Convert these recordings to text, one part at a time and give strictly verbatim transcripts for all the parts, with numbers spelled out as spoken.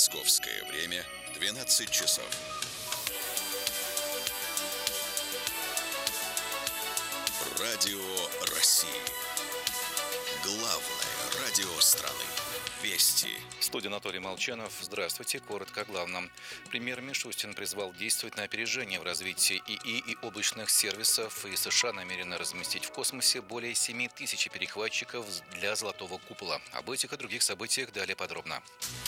Московское время двенадцать часов. Радио России. Главное радио страны. Вести. В студии Анатолий Молчанов. Здравствуйте. Коротко о главном. Премьер Мишустин призвал действовать на опережение в развитии ИИ и облачных сервисов, и США намерены разместить в космосе более семи тысяч перехватчиков для Золотого купола. Об этих и других событиях далее подробно.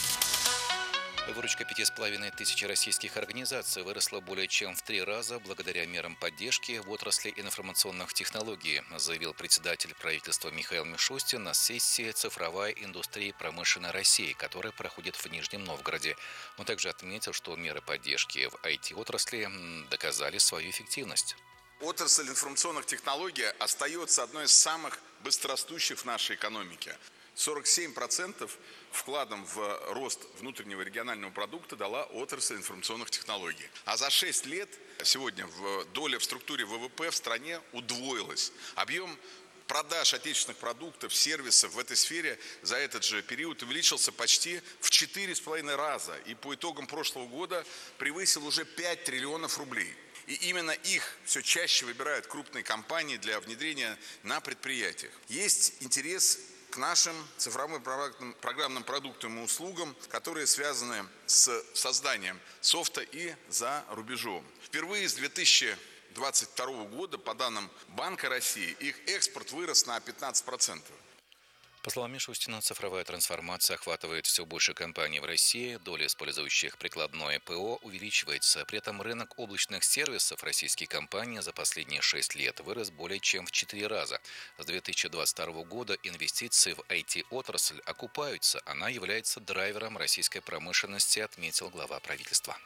Выручка пяти с половиной тысяч российских организаций выросла более чем в три раза благодаря мерам поддержки в отрасли информационных технологий, заявил председатель правительства Михаил Мишустин на сессии «Цифровая индустрия промышленной России», которая проходит в Нижнем Новгороде. Он также отметил, что меры поддержки в ай ти-отрасли доказали свою эффективность. Отрасль информационных технологий остается одной из самых быстрорастущих в нашей экономике. сорок семь процентов вкладом в рост внутреннего регионального продукта дала отрасль информационных технологий. А за шесть лет сегодня доля в структуре вэ вэ пэ в стране удвоилась. Объем продаж отечественных продуктов, сервисов в этой сфере за этот же период увеличился почти в четыре с половиной раза. И по итогам прошлого года превысил уже пять триллионов рублей. И именно их все чаще выбирают крупные компании для внедрения на предприятиях. Есть интерес к нашим цифровым программным продуктам и услугам, которые связаны с созданием софта и за рубежом. Впервые с две тысячи двадцать второго года, по данным Банка России, их экспорт вырос на пятнадцать процентов. По словам Мишустина, цифровая трансформация охватывает все больше компаний в России, доля использующих прикладное ПО увеличивается. При этом рынок облачных сервисов российских компаний за последние шесть лет вырос более чем в четыре раза. С две тысячи двадцать второго года инвестиции в ай ти-отрасль окупаются. Она является драйвером российской промышленности, отметил глава правительства.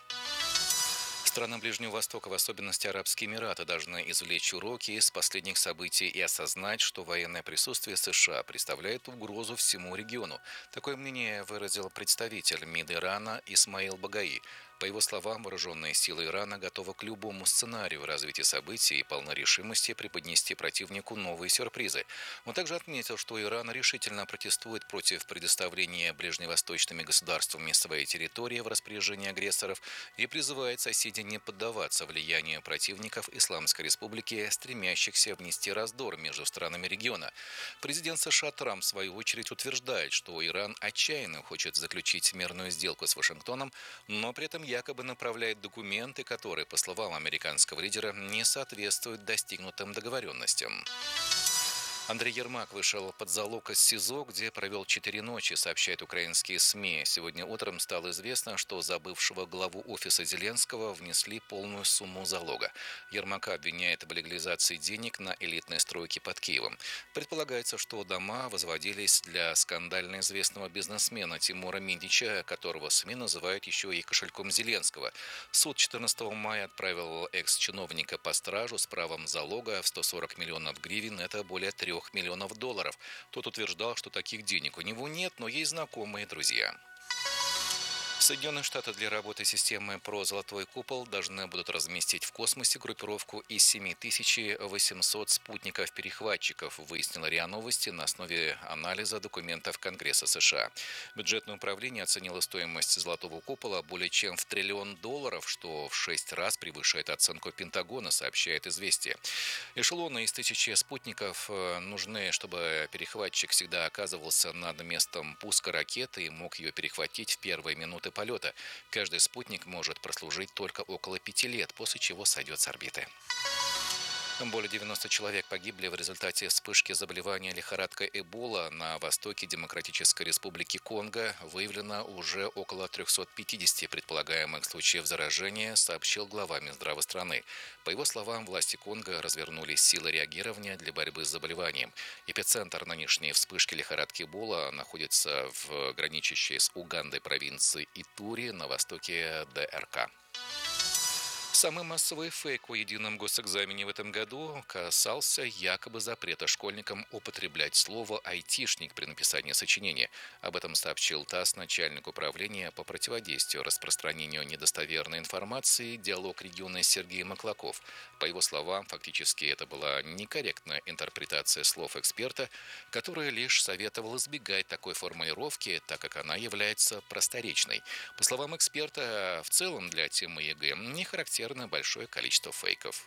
Страны Ближнего Востока, в особенности Арабские Эмираты, должны извлечь уроки из последних событий и осознать, что военное присутствие США представляет угрозу всему региону. Такое мнение выразил представитель МИД Ирана Исмаил Багаи. По его словам, вооруженные силы Ирана готовы к любому сценарию развития событий и полны решимости преподнести противнику новые сюрпризы. Он также отметил, что Иран решительно протестует против предоставления ближневосточными государствами своей территории в распоряжение агрессоров и призывает соседей не поддаваться влиянию противников Исламской Республики, стремящихся внести раздор между странами региона. Президент США Трамп, в свою очередь, утверждает, что Иран отчаянно хочет заключить мирную сделку с Вашингтоном, но при этом якобы направляет документы, которые, по словам американского лидера, не соответствуют достигнутым договоренностям. Андрей Ермак вышел под залог из СИЗО, где провел четыре ночи, сообщают украинские СМИ. Сегодня утром стало известно, что за бывшего главу офиса Зеленского внесли полную сумму залога. Ермака обвиняет в легализации денег на элитной стройке под Киевом. Предполагается, что дома возводились для скандально известного бизнесмена Тимура Миндича, которого СМИ называют еще и кошельком Зеленского. Суд четырнадцатого мая отправил экс-чиновника по стражу с правом залога в сто сорок миллионов гривен, это более трех миллионов долларов. Тот утверждал, что таких денег у него нет, но есть знакомые и друзья. Соединенные Штаты для работы системы про Золотой купол должны будут разместить в космосе группировку из семь тысяч восемьсот спутников-перехватчиков, выяснила РИА Новости на основе анализа документов Конгресса США. Бюджетное управление оценило стоимость Золотого купола более чем в триллион долларов, что в шесть раз превышает оценку Пентагона, сообщает «Известия». Эшелоны из тысячи спутников нужны, чтобы перехватчик всегда оказывался над местом пуска ракеты и мог ее перехватить в первые минуты полета. Каждый спутник может прослужить только около пяти лет, после чего сойдет с орбиты. Более девяноста человек погибли в результате вспышки заболевания лихорадкой Эбола на востоке Демократической Республики Конго. Выявлено уже около трехсот пятидесяти предполагаемых случаев заражения, сообщил глава Минздрава страны. По его словам, власти Конго развернули силы реагирования для борьбы с заболеванием. Эпицентр нынешней вспышки лихорадки Эбола находится в граничащей с Угандой провинции Итури на востоке ДРК. Самый массовый фейк о едином госэкзамене в этом году касался якобы запрета школьникам употреблять слово «айтишник» при написании сочинения. Об этом сообщил ТАСС начальник управления по противодействию распространению недостоверной информации «Диалог региона» Сергей Маклаков. По его словам, фактически это была некорректная интерпретация слов эксперта, который лишь советовал избегать такой формулировки, так как она является просторечной. По словам эксперта, в целом для темы ЕГЭ не характерно большое количество фейков.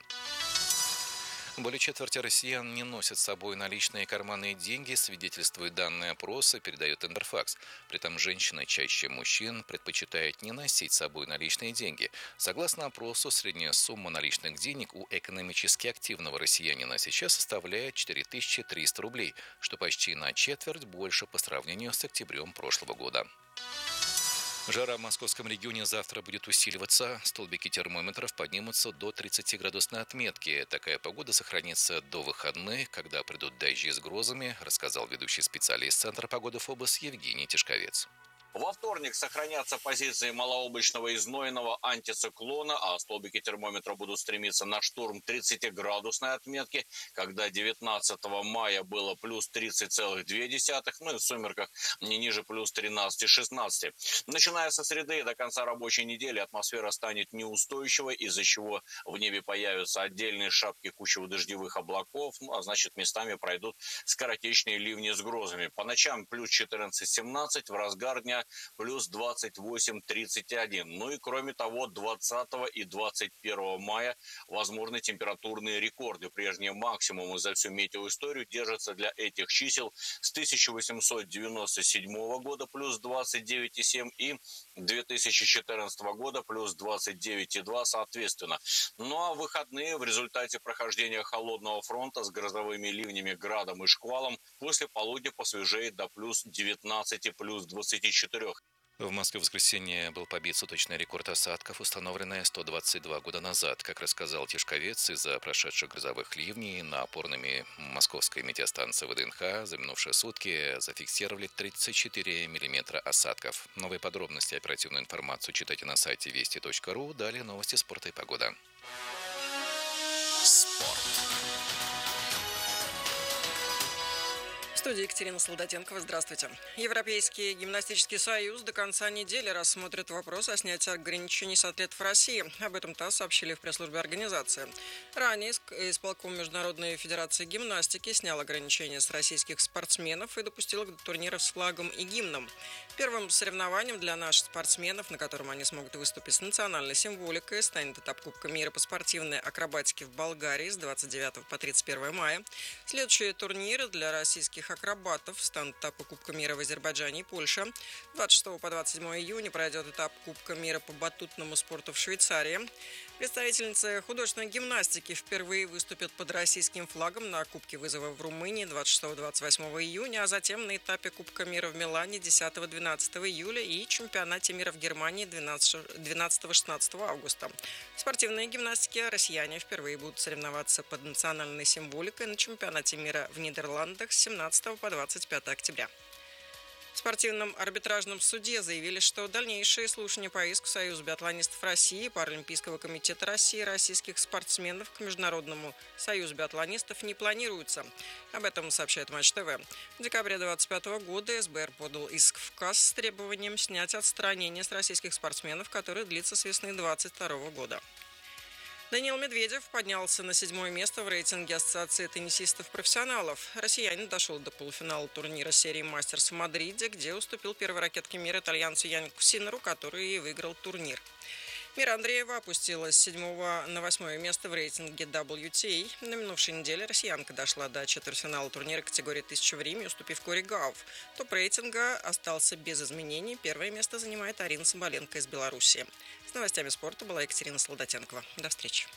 Более четверти россиян не носят с собой наличные карманные деньги, свидетельствует данные опроса, передает Интерфакс. При этом женщины чаще мужчин предпочитают не носить с собой наличные деньги. Согласно опросу, средняя сумма наличных денег у экономически активного россиянина сейчас составляет четыре тысячи триста рублей, что почти на четверть больше по сравнению с октябрем прошлого года. Жара в московском регионе завтра будет усиливаться. Столбики термометров поднимутся до тридцатиградусной отметки. Такая погода сохранится до выходных, когда придут дожди с грозами, рассказал ведущий специалист Центра погоды ФОБОС Евгений Тишковец. Во вторник сохранятся позиции малооблачного и знойного антициклона, а столбики термометра будут стремиться на штурм тридцатиградусной отметки, когда девятнадцатого мая было плюс тридцать целых две десятых, ну и в сумерках не ниже плюс тринадцати-шестнадцати. Начиная со среды до конца рабочей недели атмосфера станет неустойчивой, из-за чего в небе появятся отдельные шапки кучево-дождевых облаков, ну а значит местами пройдут скоротечные ливни с грозами. По ночам плюс четырнадцать-семнадцать, в разгар дня плюс двадцать восемь тридцать один. Ну и кроме того, двадцатого и двадцать первого мая возможны температурные рекорды. Прежние максимумы за всю метеоисторию держатся для этих чисел с тысяча восемьсот девяносто седьмого года плюс двадцать девять и семь и две тысячи четырнадцатого года плюс двадцать девять и два соответственно. Ну а в выходные в результате прохождения холодного фронта с грозовыми ливнями, градом и шквалом после полудня посвежеет до плюс девятнадцати, плюс двадцати четырёх. В Москве в воскресенье был побит суточный рекорд осадков, установленный сто двадцать два года назад. Как рассказал Тишковец, из-за прошедших грозовых ливней на опорными московской метеостанции ВДНХ за минувшие сутки зафиксировали тридцать четыре миллиметра осадков. Новые подробности и оперативную информацию читайте на сайте вести точка ру. Далее новости спорта и погода. Спорт. В студии Екатерина Солдатенкова. Здравствуйте. Европейский гимнастический союз до конца недели рассмотрит вопрос о снятии ограничений с атлетов России. Об этом ТАСС сообщили в пресс-службе организации. Ранее исполком Международной федерации гимнастики снял ограничения с российских спортсменов и допустил их до турниров с флагом и гимном. Первым соревнованием для наших спортсменов, на котором они смогут выступить с национальной символикой, станет этап Кубка мира по спортивной акробатике в Болгарии с двадцать девятого по тридцать первое мая. Следующие турниры для российских акробатов станут этапы Кубка мира в Азербайджане и Польше. двадцать шестого по двадцать седьмое июня пройдет этап Кубка мира по батутному спорту в Швейцарии. Представительницы художественной гимнастики впервые выступят под российским флагом на Кубке вызова в Румынии двадцать шестого - двадцать восьмого июня, а затем на этапе Кубка мира в Милане десятого-двенадцатого июля и чемпионате мира в Германии двенадцатого-шестнадцатого августа. В спортивной гимнастике россияне впервые будут соревноваться под национальной символикой на чемпионате мира в Нидерландах с семнадцатого по двадцать пятое октября. В спортивном арбитражном суде заявили, что дальнейшие слушания по иску Союза биатлонистов России, Паралимпийского комитета России, российских спортсменов к Международному союзу биатлонистов не планируются. Об этом сообщает Матч ТВ. В декабре две тысячи двадцать пятого года СБР подал иск в КАС с требованием снять отстранение с российских спортсменов, которое длится с весны две тысячи двадцать второго года. Даниил Медведев поднялся на седьмое место в рейтинге Ассоциации теннисистов-профессионалов. Россиянин дошел до полуфинала турнира серии «Мастерс» в Мадриде, где уступил первой ракетке мира итальянцу Янику Синнеру, который и выиграл турнир. Мира Андреева опустилась с седьмого на восьмое место в рейтинге дабл ю ти эй. На минувшей неделе россиянка дошла до четвертьфинала турнира категории тысяча в Риме, уступив Кори Гауф. Топ рейтинга остался без изменений. Первое место занимает Арина Соболенко из Беларуси. С новостями спорта была Екатерина Солдатенкова. До встречи.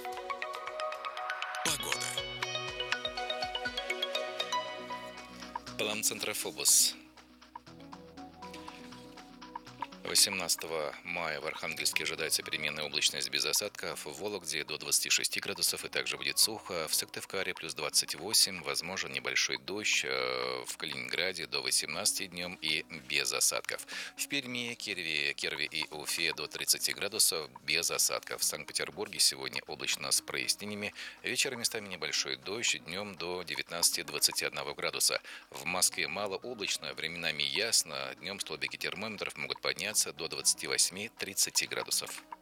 Погода. План центра ФОБОС. восемнадцатого мая в Архангельске ожидается переменная облачность без осадков. В Вологде до двадцати шести градусов и также будет сухо. В Сыктывкаре плюс двадцать восемь. Возможен небольшой дождь. В Калининграде до восемнадцати днем и без осадков. В Перми, Кирове, Кирове и Уфе до тридцати градусов без осадков. В Санкт-Петербурге сегодня облачно с прояснениями. Вечером местами небольшой дождь. Днем до девятнадцати двадцати одного градуса. В Москве малооблачно, временами ясно. Днем столбики термометров могут подняться до двадцати восьми тридцати градусов.